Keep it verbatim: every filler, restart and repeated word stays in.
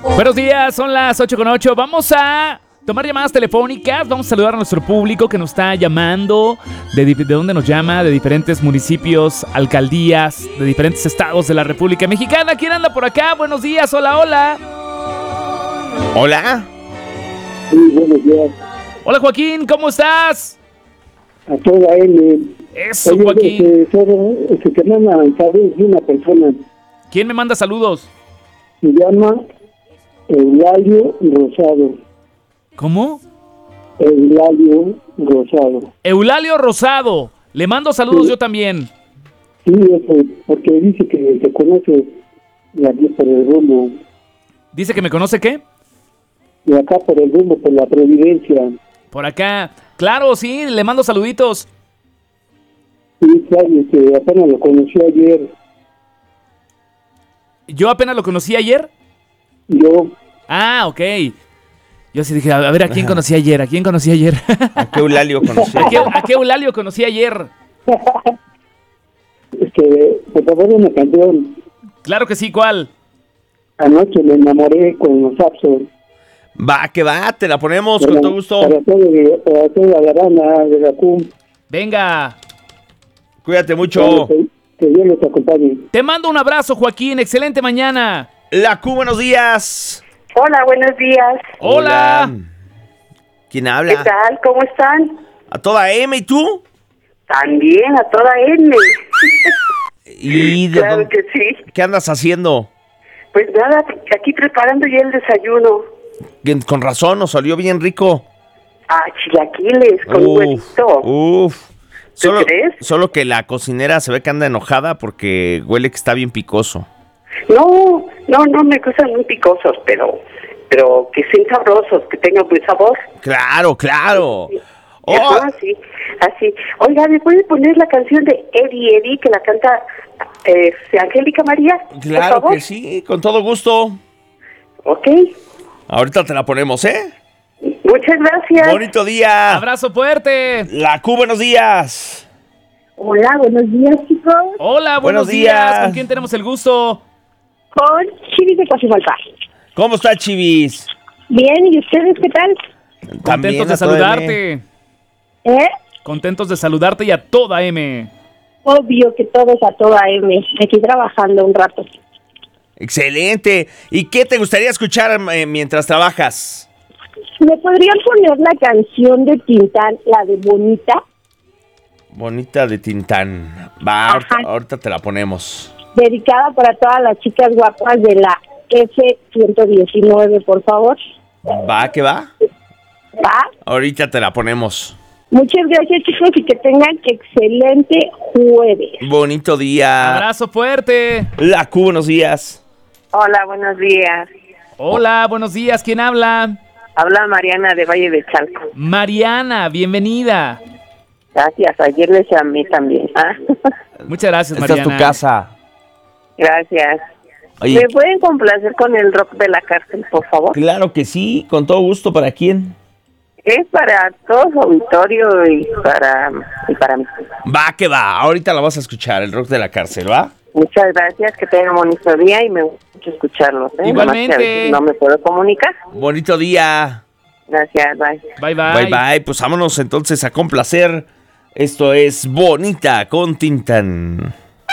Buenos días, son las ocho con ocho. Vamos a tomar llamadas telefónicas. Vamos a saludar a nuestro público que nos está llamando. ¿De, de dónde nos llama? De diferentes municipios, alcaldías, de diferentes estados de la República Mexicana. ¿Quién anda por acá? Buenos días, hola, hola. Hola. Sí, buenos días. Hola, Joaquín, ¿cómo estás? A toda L. Eso, Oye, Joaquín. este, solo, este, que me mandan saludos de una persona. ¿Quién me manda saludos? Se llama Eulalio Rosado. ¿Cómo? Eulalio Rosado. Eulalio Rosado. Le mando saludos Sí. yo también. Sí, eso, porque dice que se conoce de aquí por el rumbo. ¿Dice que me conoce qué? De acá por el rumbo, por la Providencia. Por acá. Claro, sí, le mando saluditos. Sí, claro, este, apenas lo conocí ayer. Yo apenas lo conocí ayer. Yo, Ah, ok. Yo sí dije, a ver, ¿a quién conocí ayer? ¿A quién conocí ayer? ¿A qué Eulalio conocí? ¿A qué, a qué Eulalio conocí ayer? este, por favor, una canción. Claro que sí, ¿cuál? Anoche me enamoré con los Sapsos. Va, que va, te la ponemos Para- con todo gusto. Para, todo, para toda la banda de la C U M. Venga. Cuídate mucho. Que, que Dios les acompañe. Te mando un abrazo, Joaquín. Excelente mañana. La Q, buenos días. Hola, buenos días. Hola. ¿Quién ¿Qué habla? tal? ¿Cómo están? A toda M, ¿y tú? También, a toda N. ¿Y de Claro dónde- que sí. qué andas haciendo? Pues nada, aquí preparando ya el desayuno. Que con razón, nos salió bien rico. Ah, chilaquiles con Uf, huevito. uf. ¿Tú Solo, crees? solo que la cocinera se ve que anda enojada porque huele que está bien picoso. No, no, no me gustan muy picosos, pero pero que sean sabrosos, que tengan buen sabor. Claro, claro. Oh, Ajá, sí, así. Oiga, ¿me puede poner la canción de Eddie Eddie que la canta eh, Angélica María? Por claro favor. que sí, con todo gusto. Ok, Ahorita te la ponemos, ¿eh? muchas gracias. Bonito día. Abrazo fuerte. La Q, buenos días. Hola, buenos días, chicos. Hola, buenos, Buenos días. días. ¿Con quién tenemos el gusto? Con Chivis de Coajimalpa. ¿Cómo está, Chivis? Bien, ¿y ustedes qué tal? También Contentos de a toda saludarte. ¿Eh? Contentos de saludarte y a toda M. Obvio que todos a toda M. Aquí trabajando un rato. Excelente. ¿Y qué te gustaría escuchar eh, mientras trabajas? ¿Me podrían poner la canción de Tintán, la de Bonita? Bonita de Tintán. Va, ahorita, Ajá. ahorita te la ponemos. Dedicada para todas las chicas guapas de la F ciento diecinueve, por favor. Va, que va. ¿Va? Ahorita te la ponemos. Muchas gracias, chicos, y que tengan excelente jueves. Bonito día. Abrazo fuerte. La Q, buenos días. Hola, buenos días. Hola, buenos días. ¿Quién habla? Habla Mariana de Valle de Chalco. Mariana, bienvenida. Gracias, ayer les llamé también. ¿ah? Muchas gracias, Esta es Mariana. tu casa. Gracias. Oye, ¿Me pueden complacer con el rock de la cárcel, por favor? claro que sí, con todo gusto. ¿Para quién? Es para todo su auditorio y para, y para mí. Va, que va. Ahorita la vas a escuchar, el rock de la cárcel, ¿va? Muchas gracias, que tengan un bonito día y me gusta mucho escucharlos. ¿eh? Igualmente. Nomás que a veces no me puedo comunicar. Bonito día. Gracias, bye. Bye, bye. Bye, bye. Pues vámonos entonces a complacer. Esto es Bonita con Tintán.